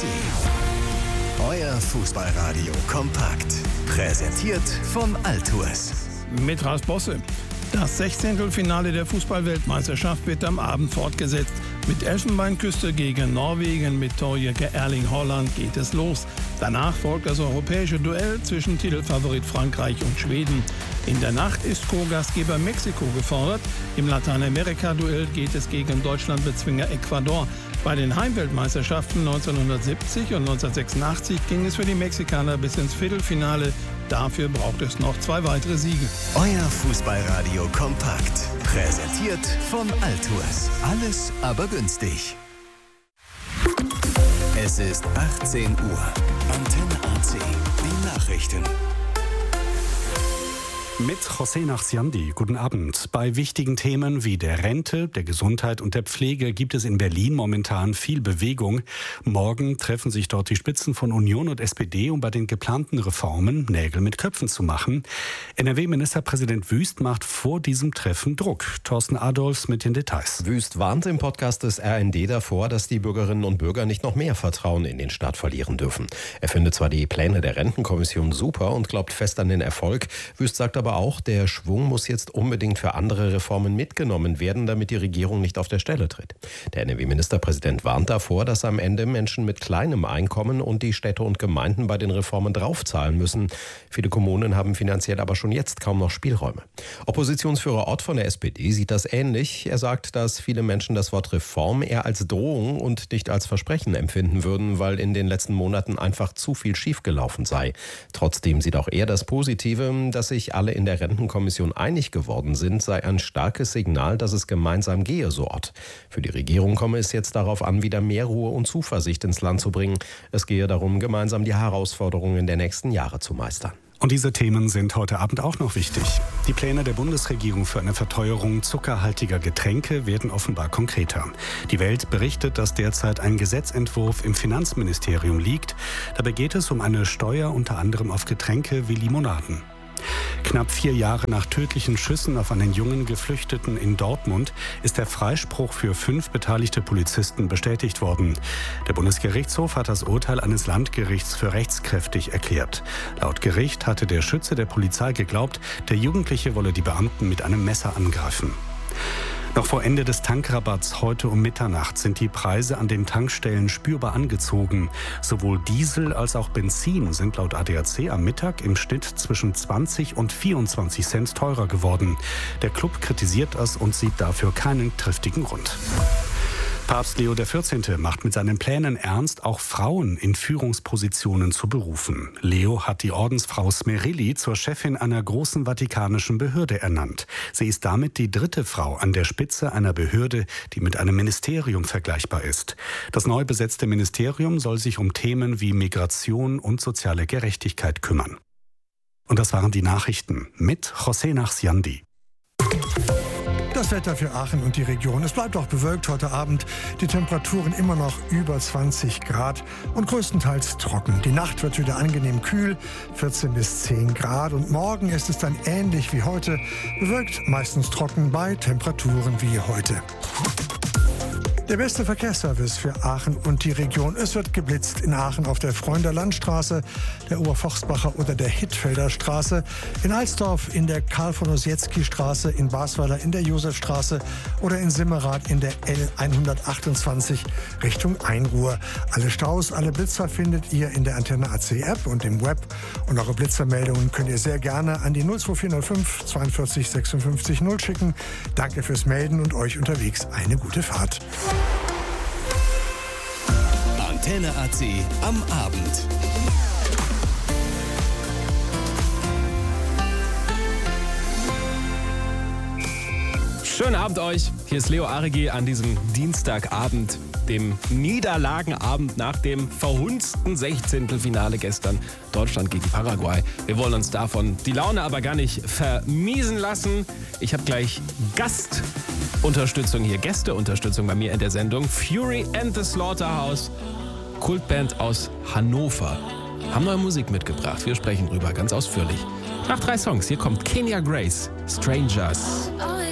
Euer Fußballradio kompakt. Präsentiert von Altours. Mit Ras Bosse. Das 16. Finale der Fußball-Weltmeisterschaft wird am Abend fortgesetzt. Mit Elfenbeinküste gegen Norwegen, mit Torjäger Erling Haaland geht es los. Danach folgt das europäische Duell zwischen Titelfavorit Frankreich und Schweden. In der Nacht ist Co-Gastgeber Mexiko gefordert. Im Lateinamerika-Duell geht es gegen Deutschland-Bezwinger Ecuador. Bei den Heimweltmeisterschaften 1970 und 1986 ging es für die Mexikaner bis ins Viertelfinale. Dafür braucht es noch 2 weitere Siege. Euer Fußballradio kompakt. Präsentiert von Altours. Alles aber günstig. Es ist 18 Uhr. Antenne AC. Die Nachrichten. Mit José Nachsiandi. Guten Abend. Bei wichtigen Themen wie der Rente, der Gesundheit und der Pflege gibt es in Berlin momentan viel Bewegung. Morgen treffen sich dort die Spitzen von Union und SPD, um bei den geplanten Reformen Nägel mit Köpfen zu machen. NRW-Ministerpräsident Wüst macht vor diesem Treffen Druck. Thorsten Adolphs mit den Details. Wüst warnt im Podcast des RND davor, dass die Bürgerinnen und Bürger nicht noch mehr Vertrauen in den Staat verlieren dürfen. Er findet zwar die Pläne der Rentenkommission super und glaubt fest an den Erfolg. Wüst sagt aber auch, der Schwung muss jetzt unbedingt für andere Reformen mitgenommen werden, damit die Regierung nicht auf der Stelle tritt. Der NRW-Ministerpräsident warnt davor, dass am Ende Menschen mit kleinem Einkommen und die Städte und Gemeinden bei den Reformen draufzahlen müssen. Viele Kommunen haben finanziell aber schon jetzt kaum noch Spielräume. Oppositionsführer Ott von der SPD sieht das ähnlich. Er sagt, dass viele Menschen das Wort Reform eher als Drohung und nicht als Versprechen empfinden würden, weil in den letzten Monaten einfach zu viel schiefgelaufen sei. Trotzdem sieht auch er das Positive, dass sich alle in der Rentenkommission einig geworden sind, sei ein starkes Signal, dass es gemeinsam gehe, so Ott. Für die Regierung komme es jetzt darauf an, wieder mehr Ruhe und Zuversicht ins Land zu bringen. Es gehe darum, gemeinsam die Herausforderungen der nächsten Jahre zu meistern. Und diese Themen sind heute Abend auch noch wichtig. Die Pläne der Bundesregierung für eine Verteuerung zuckerhaltiger Getränke werden offenbar konkreter. Die Welt berichtet, dass derzeit ein Gesetzentwurf im Finanzministerium liegt. Dabei geht es um eine Steuer unter anderem auf Getränke wie Limonaden. Knapp 4 Jahre nach tödlichen Schüssen auf einen jungen Geflüchteten in Dortmund ist der Freispruch für 5 beteiligte Polizisten bestätigt worden. Der Bundesgerichtshof hat das Urteil eines Landgerichts für rechtskräftig erklärt. Laut Gericht hatte der Schütze der Polizei geglaubt, der Jugendliche wolle die Beamten mit einem Messer angreifen. Noch vor Ende des Tankrabatts heute um Mitternacht sind die Preise an den Tankstellen spürbar angezogen. Sowohl Diesel als auch Benzin sind laut ADAC am Mittag im Schnitt zwischen 20 und 24 Cent teurer geworden. Der Club kritisiert das und sieht dafür keinen triftigen Grund. Papst Leo XIV. Macht mit seinen Plänen ernst, auch Frauen in Führungspositionen zu berufen. Leo hat die Ordensfrau Smerilli zur Chefin einer großen vatikanischen Behörde ernannt. Sie ist damit die 3. Frau an der Spitze einer Behörde, die mit einem Ministerium vergleichbar ist. Das neu besetzte Ministerium soll sich um Themen wie Migration und soziale Gerechtigkeit kümmern. Und das waren die Nachrichten mit José Nachsiandi. Das Wetter für Aachen und die Region. Es bleibt auch bewölkt heute Abend. Die Temperaturen immer noch über 20 Grad und größtenteils trocken. Die Nacht wird wieder angenehm kühl, 14 bis 10 Grad. Und morgen ist es dann ähnlich wie heute. Bewölkt, meistens trocken bei Temperaturen wie heute. Der beste Verkehrsservice für Aachen und die Region. Es wird geblitzt in Aachen auf der Freunderlandstraße, der Oberforstbacher oder der Hittfelder Straße, in Alsdorf in der Karl-von-Ossietzky-Straße, in Basweiler in der Josefstraße oder in Simmerath in der L128 Richtung Einruhr. Alle Staus, alle Blitzer findet ihr in der Antenne AC App und im Web. Und eure Blitzermeldungen könnt ihr sehr gerne an die 02405 42 56 0 schicken. Danke fürs Melden und euch unterwegs eine gute Fahrt. Antenne AC am Abend. Schönen Abend euch. Hier ist Leo Aregi an diesem Dienstagabend, dem Niederlagenabend nach dem verhunzten 16. Finale gestern. Deutschland gegen Paraguay. Wir wollen uns davon die Laune aber gar nicht vermiesen lassen. Ich habe gleich Gastunterstützung hier, Gästeunterstützung bei mir in der Sendung. Fury and the Slaughterhouse, Kultband aus Hannover, haben neue Musik mitgebracht. Wir sprechen drüber ganz ausführlich. Nach 3 Songs, hier kommt Kenya Grace, Strangers. Oh,